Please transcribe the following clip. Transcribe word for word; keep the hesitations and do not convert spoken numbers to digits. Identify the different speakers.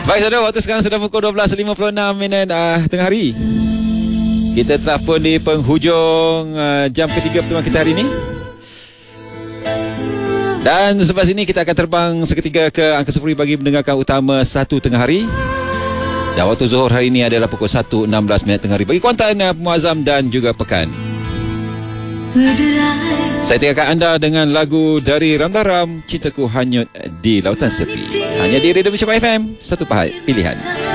Speaker 1: Baik, saudara, waktu sekarang sudah pukul dua belas lima puluh enam minit uh, tengah hari. Kita telah pun di penghujung uh, jam ketiga pertemuan kita hari ini. Dan selepas ini kita akan terbang seketika ke Angkasa Puri bagi mendengarkan utama satu tengah hari. Dan waktu zuhur hari ini adalah pukul satu enam belas minit tengah hari. Bagi Kuantan, uh, Muazzam dan juga Pekan. Saya tinggalkan anda dengan lagu dari Ramdaram, Cintaku Hanyut di Lautan Sepi. Hanya di Radio Malaysia F M, satu pilihan.